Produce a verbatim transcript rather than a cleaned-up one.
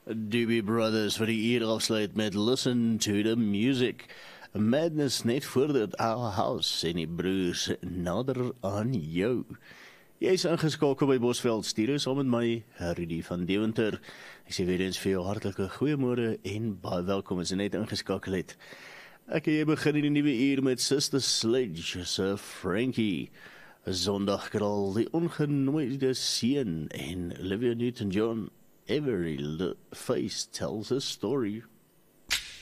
Doobie Brothers vir die uur afsluit met Listen to the Music. Madness net voordat Our House en die broers nader aan jou. Jy is ingeskakel by Bosveld Studio saam met my, Rudy van Deventer. Ek sê weer eens vir jou hartelike goeiemôre en baie welkom as jy net ingeskakel het. Ek en jy begin in die nuwe uur met Sister Sledge, Sir Frankie, Sondagkraal, die ongenooide seun en Olivia Newton-John. Every face tells a story.